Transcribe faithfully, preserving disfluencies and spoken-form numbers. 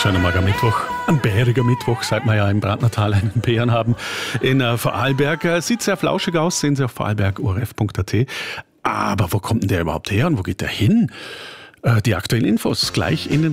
Schöner Morgen Mittwoch, ein bäriger Mittwoch, seit wir ja im Brandnertal einen Bären haben. In äh, Vorarlberg äh, sieht sehr flauschig aus, sehen Sie auf vorarlberg o r f punkt a t. Aber wo kommt denn der überhaupt her und wo geht der hin? Äh, die aktuellen Infos gleich in den